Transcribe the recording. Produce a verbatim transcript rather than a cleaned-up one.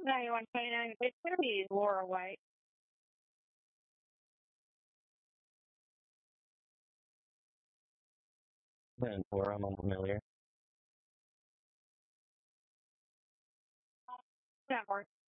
ninety-one twenty-nine. It's going to be Laura White. And Laura, I'm unfamiliar. Network.